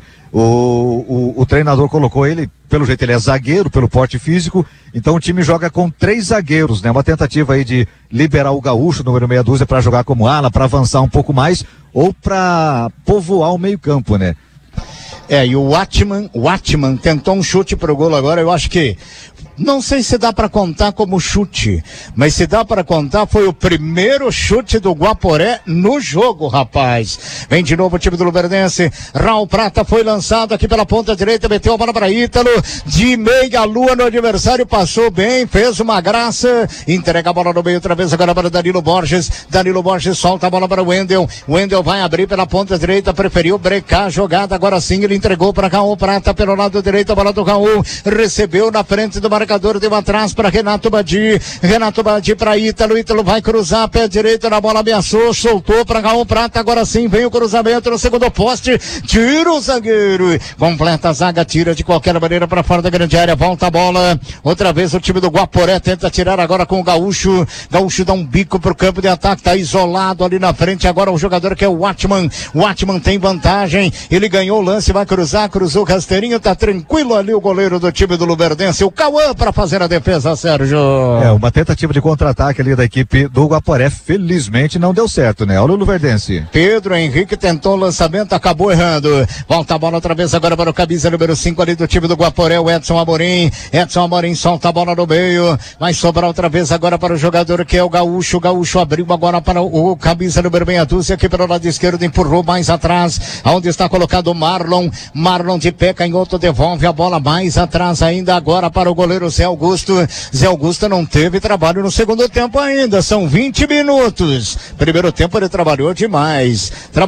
O treinador colocou ele, pelo jeito ele é zagueiro, pelo porte físico, então o time joga com 3 zagueiros, né? Uma tentativa aí de liberar o gaúcho, número meia dúzia, para jogar como ala, para avançar um pouco mais, ou para povoar o meio campo, né? E o Watman tentou um chute pro gol agora, eu acho que, não sei se dá para contar como chute, mas se dá para contar, foi o primeiro chute do Guaporé no jogo, rapaz. Vem de novo o time do Luverdense, Raul Prata foi lançado aqui pela ponta direita, meteu a bola para Ítalo, de meia lua no adversário, passou bem, fez uma graça, entrega a bola no meio outra vez agora para Danilo Borges solta a bola para o Wendel vai abrir pela ponta direita, preferiu brecar a jogada, agora sim ele entregou para Raul Prata pelo lado direito, a bola do Raul, recebeu na frente do marcador, deu atrás para Renato Badi para Ítalo vai cruzar, pé direito na bola, ameaçou, soltou para Raul Prata, agora sim vem o cruzamento no segundo poste, tira o zagueiro, completa a zaga, tira de qualquer maneira para fora da grande área, volta a bola, outra vez o time do Guaporé tenta tirar agora com o Gaúcho dá um bico pro campo de ataque, tá isolado ali na frente, agora o jogador que é o Watman tem vantagem, ele ganhou o lance, vai cruzou rasteirinho, tá tranquilo ali o goleiro do time do Luverdense, o Cauã para fazer a defesa, Sérgio. Uma tentativa de contra-ataque ali da equipe do Guaporé, felizmente não deu certo, né? Olha o Luverdense. Pedro Henrique tentou o lançamento, acabou errando. Volta a bola outra vez agora para o camisa número 5 ali do time do Guaporé, o Edson Amorim solta a bola no meio, vai sobrar outra vez agora para o jogador que é o Gaúcho abriu agora para o camisa número meia dúzia aqui pelo lado esquerdo, empurrou mais atrás, aonde está colocado o Marlon de pé, canhoto, devolve a bola mais atrás ainda agora para o goleiro Zé Augusto não teve trabalho no segundo tempo ainda, são 20 minutos, primeiro tempo ele trabalhou demais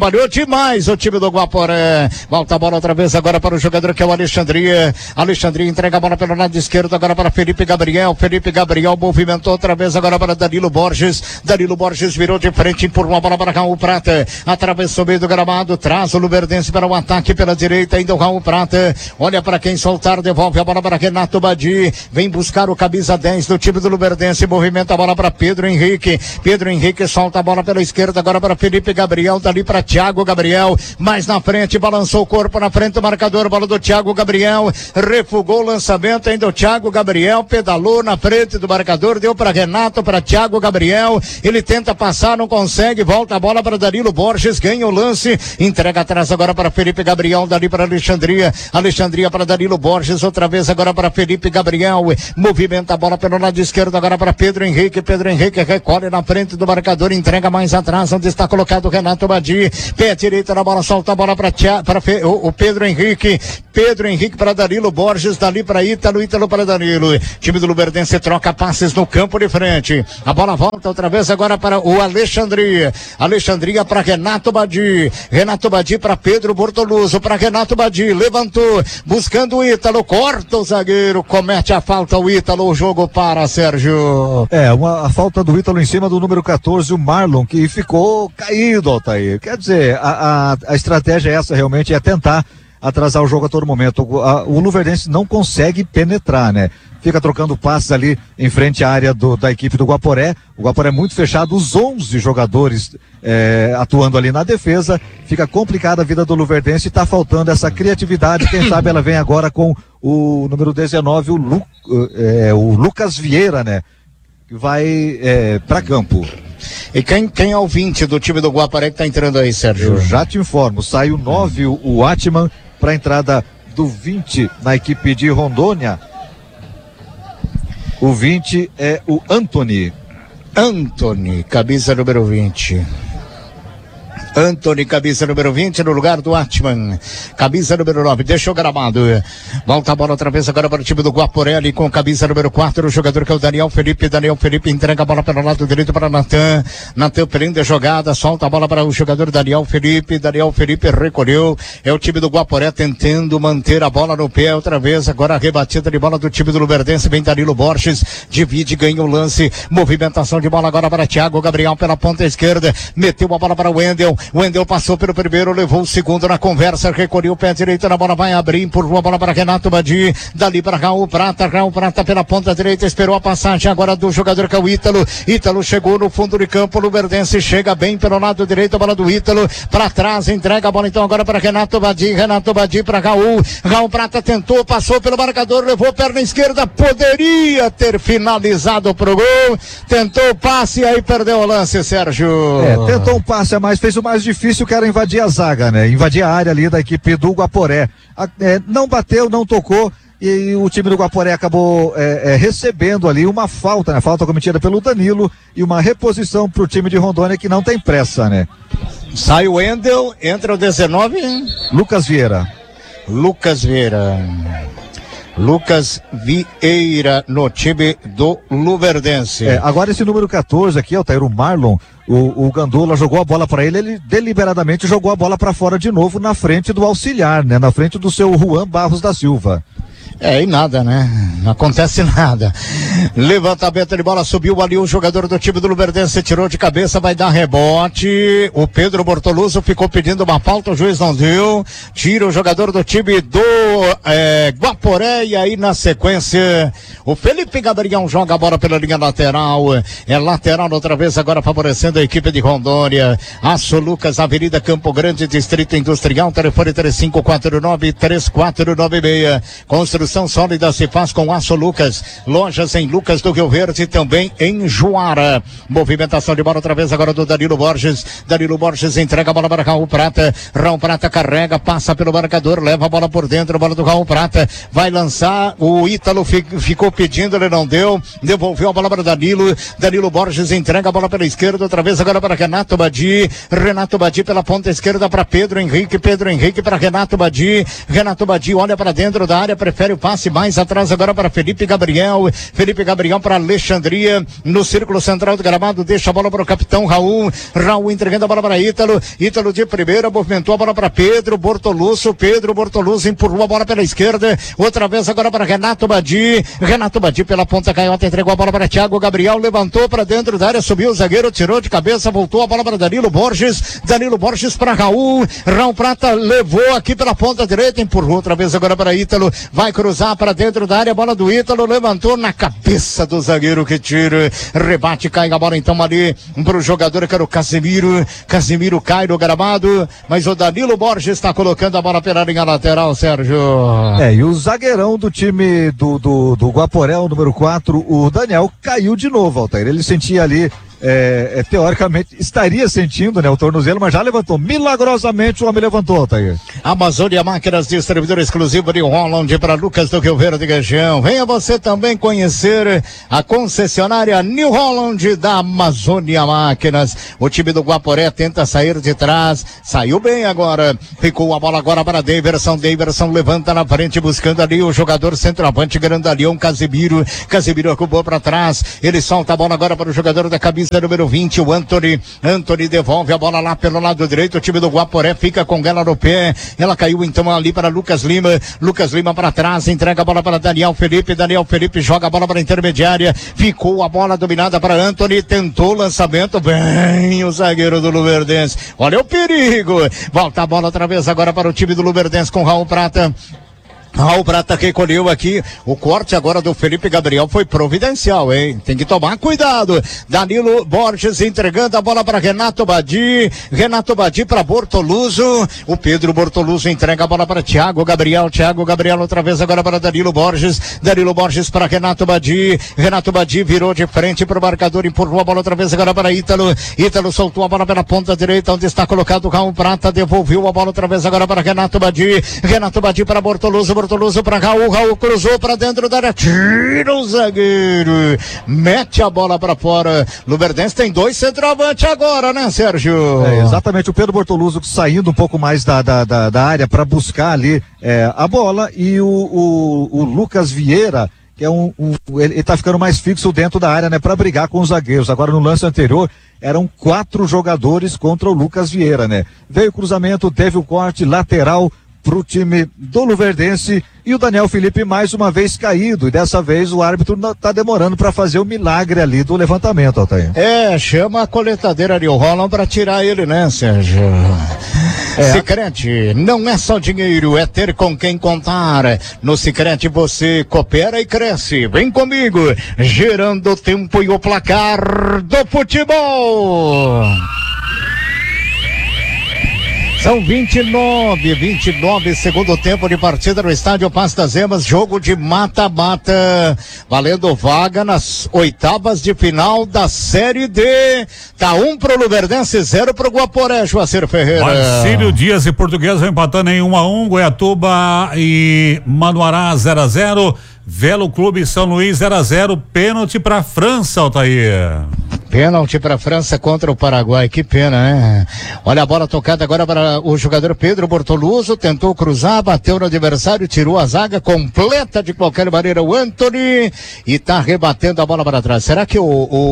o time do Guaporé, volta a bola outra vez agora para o jogador que é o Alexandria entrega a bola pelo lado esquerdo agora para Felipe Gabriel movimentou outra vez agora para Danilo Borges virou de frente, empurrou a bola para Raul Prata, atravessou o meio do gramado, traz o Luverdense para o ataque pela direita, ainda o Raul Prata, olha para quem soltar, devolve a bola para Renato Badi, vem buscar o camisa 10 do time do Luverdense, movimenta a bola para Pedro Henrique solta a bola pela esquerda agora para Felipe Gabriel, dali para Thiago Gabriel, mais na frente, balançou o corpo na frente do marcador, bola do Thiago Gabriel, refugou o lançamento, ainda o Thiago Gabriel pedalou na frente do marcador, deu para Renato, para Thiago Gabriel, ele tenta passar, não consegue, volta a bola para Danilo Borges, ganha o lance, entrega atrás agora para Felipe Gabriel, dali para Alexandria para Danilo Borges, outra vez agora para Felipe Gabriel, movimenta a bola pelo lado esquerdo agora para Pedro Henrique recolhe na frente do marcador, entrega mais atrás, onde está colocado o Renato Badi, pé direito na bola, solta a bola para o Pedro Henrique para Danilo Borges, dali para Ítalo para Danilo, time do Luverdense troca passes no campo de frente, a bola volta outra vez agora para o Alexandria para Renato Badi para Pedro Bortoluso, para Renato Badi, levantou, buscando o Ítalo, corta o zagueiro, comete a falta o Ítalo, o jogo para, Sérgio. A falta do Ítalo em cima do número 14, o Marlon, que ficou caído, Altair. Quer dizer, a estratégia essa realmente é tentar atrasar o jogo a todo momento. O Luverdense não consegue penetrar, né? Fica trocando passes ali em frente à área da equipe do Guaporé. O Guaporé é muito fechado, os 11 jogadores atuando ali na defesa. Fica complicada a vida do Luverdense e tá faltando essa criatividade. Quem sabe ela vem agora com o número 19, o Lucas Vieira, né? Que vai para campo. E quem é o 20 do time do Guaporé que tá entrando aí, Sérgio? Eu já te informo, sai o 9, o Atman, para a entrada do 20 na equipe de Rondônia. O 20 é o Anthony, camisa número 20. Anthony, camisa número 20, no lugar do Atman. Camisa número 9, deixou gramado. Volta a bola outra vez agora para o time do Guaporé, ali com camisa número 4, o jogador que é o Daniel Felipe. Daniel Felipe entrega a bola pelo lado direito para Natan. Natan prende a jogada, solta a bola para o jogador Daniel Felipe. Daniel Felipe recolheu. É o time do Guaporé tentando manter a bola no pé outra vez. Agora a rebatida de bola do time do Luverdense. Vem Danilo Borges, divide, ganha o lance. Movimentação de bola agora para Thiago Gabriel pela ponta esquerda. Meteu a bola para o Wendel. O Wendel passou pelo primeiro, levou o segundo na conversa, recolheu o pé direito, na bola vai abrir, empurrou a bola para Renato Badi, dali para Raul Prata pela ponta direita, esperou a passagem agora do jogador que é o Ítalo chegou no fundo de campo, o Luverdense chega bem pelo lado direito, a bola do Ítalo, para trás, entrega a bola então agora para Renato Badi para Raul Prata tentou, passou pelo marcador, levou perna esquerda, poderia ter finalizado pro gol, tentou o passe e aí perdeu o lance, Sérgio. Tentou um passe a mais, fez o mais difícil, que era invadir a zaga, né? Invadir a área ali da equipe do Guaporé. Não bateu, não tocou, e o time do Guaporé acabou recebendo ali uma falta, né? Falta cometida pelo Danilo e uma reposição pro time de Rondônia que não tem pressa, né? Sai o Wendel, entra o 19, Lucas Vieira no time do Luverdense. Agora esse número 14 aqui, Altair, o Marlon, o Gandula jogou a bola para ele deliberadamente jogou a bola para fora de novo na frente do auxiliar, né? Na frente do seu Juan Barros da Silva. E nada, né? Não acontece nada. Levantamento de bola, subiu ali o jogador do time do Luverdense, tirou de cabeça, vai dar rebote. O Pedro Bortoluso ficou pedindo uma falta, o juiz não deu. Tira o jogador do time do Guaporé, e aí na sequência o Felipe Gabriel joga a bola pela linha lateral. É lateral outra vez agora, favorecendo a equipe de Rondônia. Aço Lucas, Avenida Campo Grande, Distrito Industrial, telefone 3549-3496. Construção sólida se faz com Aço Lucas. Lojas em Lucas do Rio Verde e também em Juara. Movimentação de bola outra vez agora do Danilo Borges. Danilo Borges entrega a bola para Raul Prata. Raul Prata carrega, passa pelo marcador, leva a bola por dentro, a bola do Raul Prata. Vai lançar, o Ítalo ficou pedindo, ele não deu. Devolveu a bola para Danilo. Danilo Borges entrega a bola pela esquerda, outra vez agora para Renato Badi. Renato Badi pela ponta esquerda para Pedro Henrique para Renato Badi. Renato Badi olha para dentro da área, prefere o passe mais atrás agora para Felipe Gabriel para Alexandria, no círculo central do gramado, deixa a bola para o capitão Raul entregando a bola para Ítalo de primeira, movimentou a bola para Pedro Bortoluso empurrou a bola pela esquerda, outra vez agora para Renato Badi pela ponta canhota, entregou a bola para Thiago Gabriel, levantou para dentro da área, subiu o zagueiro, tirou de cabeça, voltou a bola para Danilo Borges para Raul Prata levou aqui pela ponta direita, empurrou outra vez agora para Ítalo, vai cruzar para dentro da área, a bola do Ítalo, levantou na cabeça do zagueiro que tira, rebate, cai a bola então ali para o jogador que era o Casimiro cai no gramado, mas o Danilo Borges está colocando a bola pela linha lateral, Sérgio. E o zagueirão do time do Guaporé, o número 4, o Daniel, caiu de novo, Altair. Ele sentia ali, teoricamente, estaria sentindo, né, o tornozelo, mas já levantou. Milagrosamente o homem levantou, Altair. Amazônia Máquinas, distribuidor exclusivo de Holland para Lucas do Rio Verde, região. Venha você também conhecer a concessionária New Holland da Amazônia Máquinas. O time do Guaporé tenta sair de trás, saiu bem agora, ficou a bola agora para Daverson levanta na frente, buscando ali o jogador centroavante grandalhão Casimiro acabou para trás, ele solta a bola agora para o jogador da camisa camisa número 20, o Anthony devolve a bola lá pelo lado direito, o time do Guaporé fica com ela no pé, ela caiu então ali para Lucas Lima para trás, entrega a bola para Daniel Felipe joga a bola para a intermediária, ficou a bola dominada para Anthony, tentou o lançamento, bem o zagueiro do Luverdense, olha o perigo, volta a bola outra vez agora para o time do Luverdense com Raul Prata recolheu aqui, o corte agora do Felipe Gabriel foi providencial, hein? Tem que tomar cuidado. Danilo Borges entregando a bola para Renato Badi para Bortoluso, o Pedro Bortoluso entrega a bola para Thiago Gabriel outra vez agora para Danilo Borges para Renato Badi virou de frente para o marcador, empurrou a bola outra vez agora para Ítalo soltou a bola pela ponta direita, onde está colocado o Raul Prata, devolveu a bola outra vez agora para Renato Badi para Bortoluso para Raul cruzou para dentro da área, tira o zagueiro, mete a bola para fora. Luverdense tem 2 centroavantes agora, né, Sérgio? Exatamente, o Pedro Bortoluso saindo um pouco mais da área para buscar ali a bola, e o Lucas Vieira, que é ele tá ficando mais fixo dentro da área, né, para brigar com os zagueiros. Agora no lance anterior eram 4 jogadores contra o Lucas Vieira, né? Veio o cruzamento, teve o corte lateral pro time do Luverdense, e o Daniel Felipe mais uma vez caído, e dessa vez o árbitro tá demorando para fazer o milagre ali do levantamento, Altair. Chama a coletadeira New Holland para tirar ele, né, Sérgio? Sicredi não é só dinheiro, é ter com quem contar. No Sicredi você coopera e cresce. Vem comigo, gerando o tempo e o placar do futebol. São 29, segundo tempo de partida no estádio Passo das Emas, jogo de mata-mata, valendo vaga nas oitavas de final da Série D. Tá 1 pro Luverdense, 0 pro Guaporé, Joacir Ferreira. Marcílio Dias e Portuguesa empatando em 1-1, Goiatuba e Manuará 0-0, Velo Clube São Luís 0-0, pênalti pra França, Altair. Pênalti para a França contra o Paraguai, que pena, né? Olha a bola tocada agora para o jogador Pedro Bortoluso, tentou cruzar, bateu no adversário, tirou a zaga, completa de qualquer maneira o Anthony, e tá rebatendo a bola para trás. Será que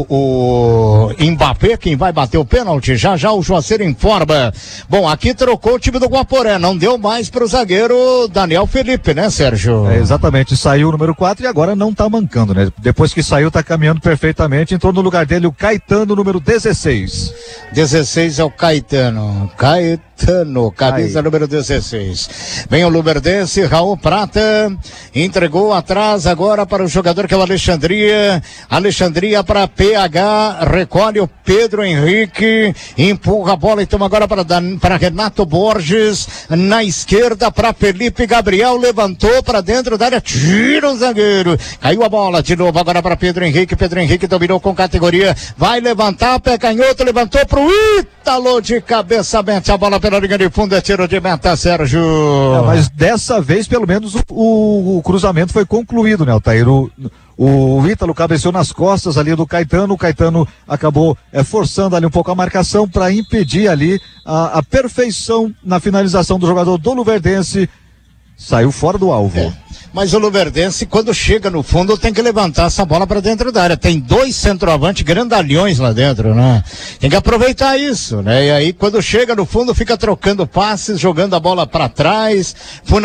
o Mbappé quem vai bater o pênalti? Já o Joacir informa. Bom, aqui trocou o time do Guaporé, não deu mais para o zagueiro Daniel Felipe, né, Sérgio? Exatamente, saiu o número 4 e agora não tá mancando, né? Depois que saiu, tá caminhando perfeitamente, entrou no lugar dele o Caetano, número 16. 16 é o Caetano, camisa número 16. Vem o Luverdense, Raul Prata, entregou atrás agora para o jogador que é o Alexandria para PH, recolhe o Pedro Henrique, empurra a bola e toma agora para Renato Borges, na esquerda para Felipe Gabriel, levantou para dentro da área, tira o zagueiro, caiu a bola de novo agora para Pedro Henrique dominou com categoria, vai levantar, pé canhoto, levantou pro Ítalo de cabeça, mete a bola pela linha de fundo, é tiro de meta, Sérgio. Mas dessa vez, pelo menos, o cruzamento foi concluído, né, Altair? O Ítalo cabeceou nas costas ali do Caetano, o Caetano acabou forçando ali um pouco a marcação para impedir ali a perfeição na finalização do jogador do Luverdense, saiu fora do alvo. Mas o Luverdense, quando chega no fundo, tem que levantar essa bola para dentro da área. Tem 2 centroavantes grandalhões lá dentro, né? Tem que aproveitar isso, né? E aí, quando chega no fundo, fica trocando passes, jogando a bola para trás,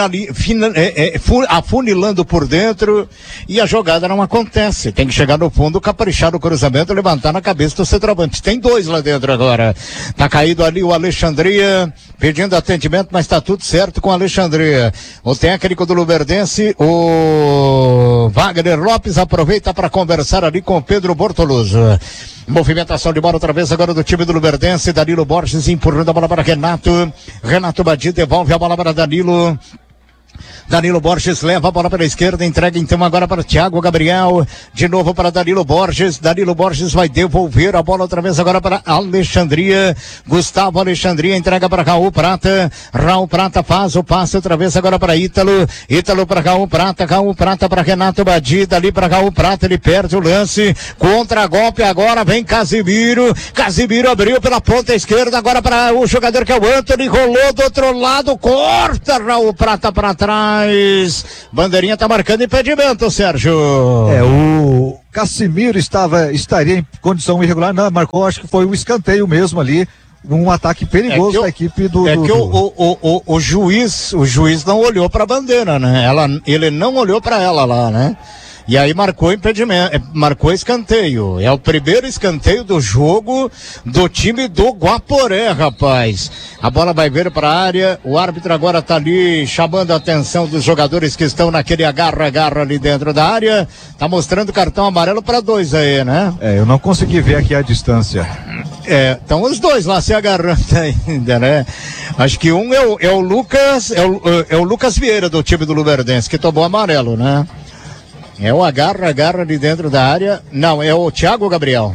afunilando por dentro, e a jogada não acontece. Tem que chegar no fundo, caprichar no cruzamento, levantar na cabeça do centroavante. Tem 2 lá dentro agora. Tá caído ali o Alexandria, pedindo atendimento, mas tá tudo certo com o Alexandria. O técnico do Luverdense, o Wagner Lopes, aproveita para conversar ali com o Pedro Bortoluso. Movimentação de bola outra vez agora do time do Luverdense, Danilo Borges empurrando a bola para Renato Badi devolve a bola para Danilo Borges leva a bola pela esquerda, entrega então agora para Thiago Gabriel, de novo para Danilo Borges vai devolver a bola outra vez agora para Alexandria, Gustavo Alexandria entrega para Raul Prata faz o passe outra vez agora para Ítalo para Raul Prata para Renato Badi, dali para Raul Prata, ele perde o lance, contra-golpe agora, vem Casimiro abriu pela ponta esquerda, agora para o jogador que é o Anthony, rolou do outro lado, corta Raul Prata para trás, bandeirinha tá marcando impedimento, Sérgio. Casimiro estaria em condição irregular, não, marcou, acho que foi um escanteio mesmo ali, um ataque perigoso da equipe do... O juiz não olhou para a bandeira, né? Ele não olhou para ela lá, né? E aí marcou impedimento, marcou escanteio. É o primeiro escanteio do jogo do time do Guaporé, rapaz. A bola vai vir para a área, o árbitro agora tá ali chamando a atenção dos jogadores que estão naquele agarra ali dentro da área. Tá mostrando cartão amarelo para 2 aí, né? Eu não consegui ver aqui a distância. Estão os dois lá se agarrando ainda, né? Acho que um é o Lucas, é o Lucas Vieira do time do Luverdense, que tomou amarelo, né? É o agarra ali dentro da área. Não, é o Thiago Gabriel,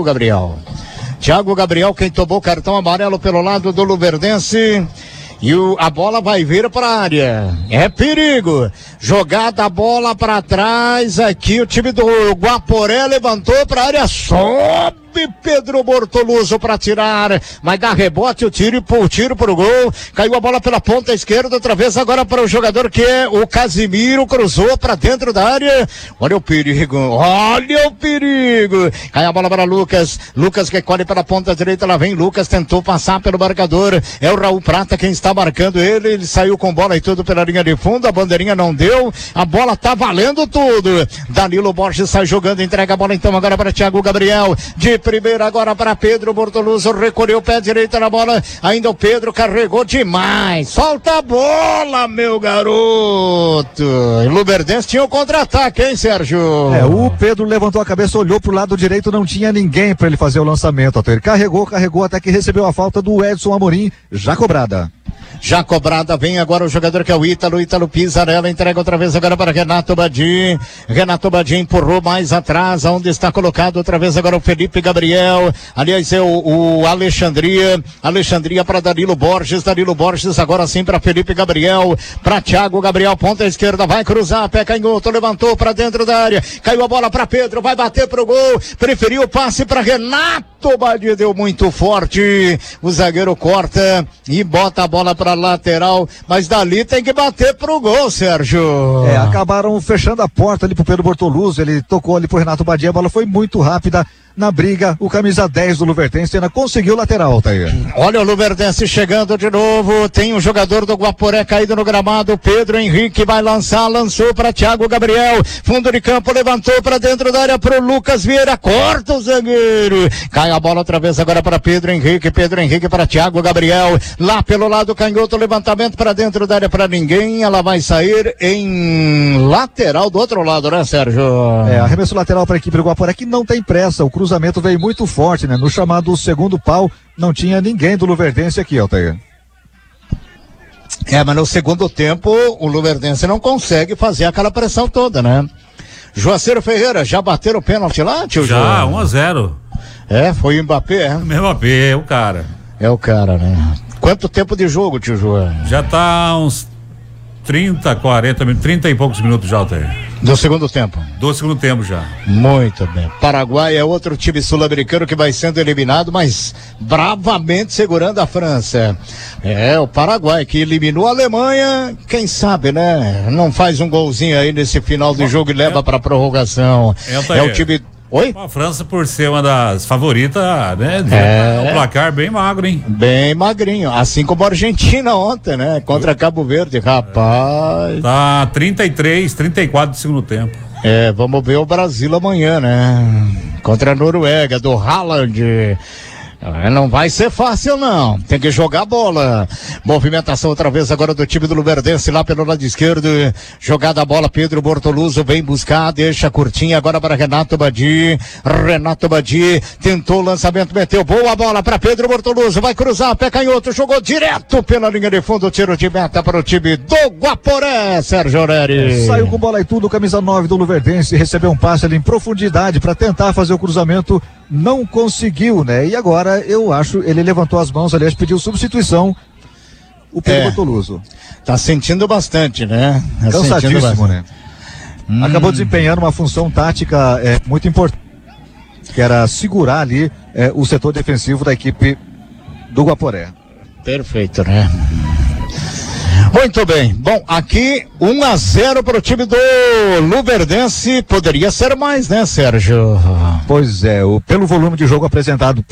quem tomou cartão amarelo pelo lado do Luverdense. E a bola vai vir para a área. É perigo. Jogada a bola para trás. Aqui o time do Guaporé levantou para a área. Sobe Pedro Bortoluso para tirar. Vai dar rebote, o tiro pro gol. Caiu a bola pela ponta esquerda. Outra vez agora para o jogador que é o Casimiro. Cruzou para dentro da área. Olha o perigo. Cai a bola para Lucas. Lucas que colhe pela ponta direita. Lá vem Lucas. Tentou passar pelo marcador. É o Raul Prata quem está marcando ele. Ele saiu com bola e tudo pela linha de fundo. A bandeirinha não deu. A bola tá valendo tudo. Danilo Borges sai jogando. Entrega a bola então agora para Thiago Gabriel. De primeira agora para Pedro Bortoluso. Recolheu o pé direito na bola. Ainda o Pedro carregou demais. Solta a bola, meu garoto. Luverdense tinha o contra-ataque, hein, Sérgio? O Pedro levantou a cabeça, olhou pro lado direito, não tinha ninguém para ele fazer o lançamento. Ele carregou até que recebeu a falta do Edson Amorim, já cobrada. Vem agora o jogador que é o Ítalo Pizarella, entrega outra vez agora para Renato Badi empurrou mais atrás, onde está colocado outra vez agora o Felipe Gabriel, aliás é o Alexandria para Danilo Borges agora sim para Felipe Gabriel, para Thiago Gabriel, ponta esquerda, vai cruzar, pé canhoto, levantou para dentro da área, caiu a bola para Pedro, vai bater pro gol, preferiu o passe para Renato Badi, deu muito forte, o zagueiro corta e bota a bola para lateral, mas dali tem que bater pro gol, Sérgio. Acabaram fechando a porta ali pro Pedro Bortoluso, ele tocou ali pro Renato Badia, a bola foi muito rápida na briga, o camisa 10 do Luverdense ainda conseguiu o lateral, tá aí. Olha o Luverdense chegando de novo, tem um jogador do Guaporé caído no gramado, Pedro Henrique vai lançou para Thiago Gabriel, fundo de campo, levantou para dentro da área pro Lucas Vieira, corta o zagueiro, cai a bola outra vez agora para Pedro Henrique para Thiago Gabriel, lá pelo lado canhoto, levantamento para dentro da área para ninguém, ela vai sair em lateral do outro lado, né, Sérgio? Arremesso lateral para a equipe do Guaporé que não tem pressa, o cruzamento veio muito forte, né? No chamado segundo pau, não tinha ninguém do Luverdense aqui, Altair. Mas no segundo tempo, o Luverdense não consegue fazer aquela pressão toda, né? Joaceiro Ferreira, já bateram o pênalti lá, tio? Já, 1-0. Foi o Mbappé, Mbappé, é o cara. É o cara, né? Quanto tempo de jogo, tio João? Já tá uns 30, 40 minutos, 30 e poucos minutos já, Altair. Do segundo tempo? Do segundo tempo já. Muito bem. Paraguai é outro time sul-americano que vai sendo eliminado, mas bravamente segurando a França. O Paraguai que eliminou a Alemanha, quem sabe, né? Não faz um golzinho aí nesse final de jogo e leva pra prorrogação. É o time... Oi? A França, por ser uma das favoritas, né? Um placar bem magro, hein? Bem magrinho. Assim como a Argentina ontem, né? Contra Cabo Verde, rapaz. Tá 33, 34 do segundo tempo. Vamos ver o Brasil amanhã, né? Contra a Noruega, do Haaland. Não vai ser fácil não, tem que jogar bola. Movimentação outra vez agora do time do Luverdense lá pelo lado esquerdo, jogada a bola, Pedro Bortoluso vem buscar, deixa curtinha agora para Renato Badi tentou o lançamento, meteu boa bola para Pedro Bortoluso, vai cruzar, pé canhoto, jogou direto pela linha de fundo, tiro de meta para o time do Guaporé, Sérgio Nery. Saiu com bola e tudo, camisa 9 do Luverdense, recebeu um passe ali em profundidade para tentar fazer o cruzamento, não conseguiu, né? E agora eu acho, ele levantou as mãos, aliás, pediu substituição, o Pedro Bortoluso. Tá sentindo bastante, né? Cansadíssimo, né? Acabou desempenhando uma função tática muito importante, que era segurar ali o setor defensivo da equipe do Guaporé. Perfeito, né? Muito bem. Bom, aqui 1-0 para o time do Luverdense. Poderia ser mais, né, Sérgio? Pois é, pelo volume de jogo apresentado